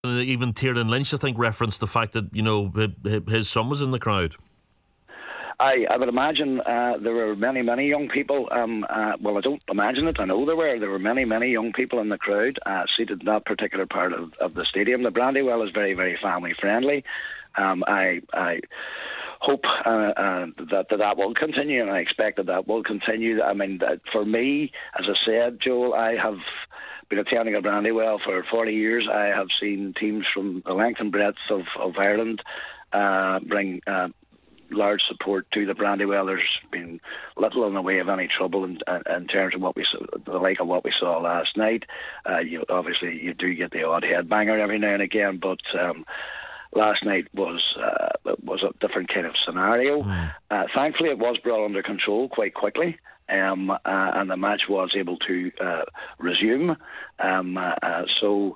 Even Tiernan Lynch, I think, referenced the fact that, his son was in the crowd. I would imagine there were many young people. Well, I don't imagine it. I know there were many young people in the crowd seated in that particular part of the stadium. The Brandywell is very, very family friendly. I hope that will continue, and I expect that will continue. I mean, for me, as I said, Joel, I have been attending a Brandywell for 40 years. I have seen teams from the length and breadth of Ireland bring large support to the Brandywell. There's been little in the way of any trouble in terms of what we saw, the like of what we saw last night. Obviously, you do get the odd headbanger every now and again, but last night was a different kind of scenario. Thankfully, it was brought under control quite quickly. And the match was able to resume. So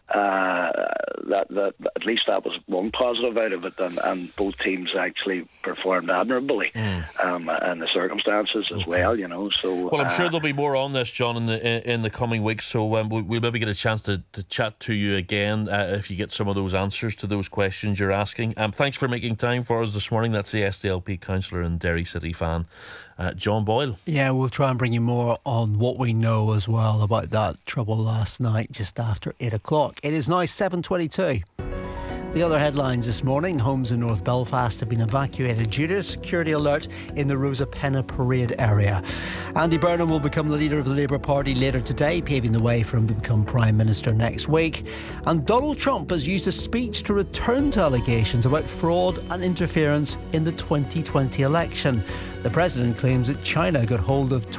that at least that was one positive out of it, and both teams actually performed admirably in the circumstances as well. So well, I'm sure there'll be more on this, John, in the coming weeks. So we'll maybe get a chance to chat to you again if you get some of those answers to those questions you're asking. Thanks for making time for us this morning. That's the SDLP councillor and Derry City fan, John Boyle. Yeah, we'll try and bring you more on what we know as well about that trouble last night just after 8 o'clock. It is now 7:22. The other headlines this morning: homes in North Belfast have been evacuated due to a security alert in the Rosa Penna parade area. Andy Burnham will become the leader of the Labour Party later today, paving the way for him to become Prime Minister next week. And Donald Trump has used a speech to return to allegations about fraud and interference in the 2020 election. The president claims that China got hold of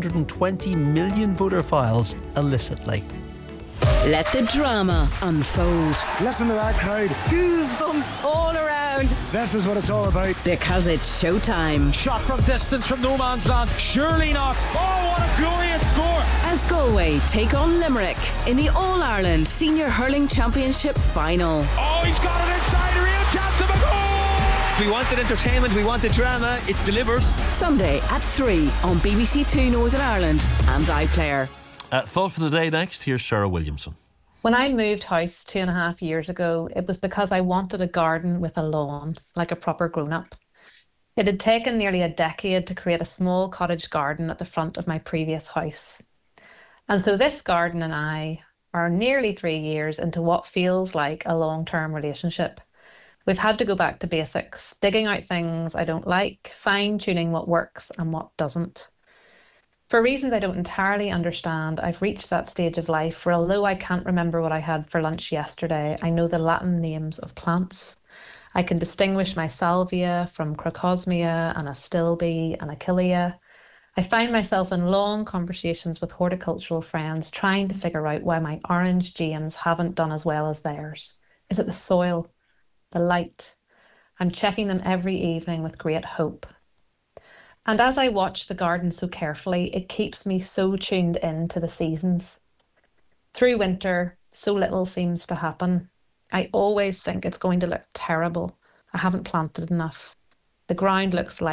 220 million voter files illicitly. Let the drama unfold. Listen to that crowd. Goosebumps all around. This is what it's all about. Because it's showtime. Shot from distance from no man's land. Surely not. Oh, what a glorious score. As Galway take on Limerick in the All-Ireland Senior Hurling Championship final. Oh, he's got it inside. A real chance of a goal. We wanted entertainment. We wanted drama. It's delivered. Sunday at 3 on BBC Two Northern Ireland and iPlayer. Thought for the day next. Here's Sarah Williamson. When I moved house 2.5 years ago, it was because I wanted a garden with a lawn, like a proper grown-up. It had taken nearly a decade to create a small cottage garden at the front of my previous house. And so this garden and I are nearly 3 years into what feels like a long-term relationship. We've had to go back to basics, digging out things I don't like, fine-tuning what works and what doesn't. For reasons I don't entirely understand, I've reached that stage of life where, although I can't remember what I had for lunch yesterday, I know the Latin names of plants. I can distinguish my salvia from crocosmia and astilbe and achillea. I find myself in long conversations with horticultural friends trying to figure out why my orange James haven't done as well as theirs. Is it the soil? The light? I'm checking them every evening with great hope. And as I watch the garden so carefully, it keeps me so tuned in to the seasons. Through winter, so little seems to happen. I always think it's going to look terrible. I haven't planted enough. The ground looks like